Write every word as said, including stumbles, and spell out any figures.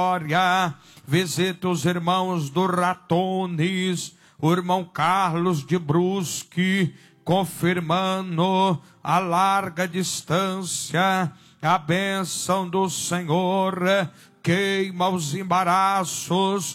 Visita os irmãos do Ratones, o irmão Carlos de Brusque, confirmando a larga distância. A bênção do Senhor queima os embaraços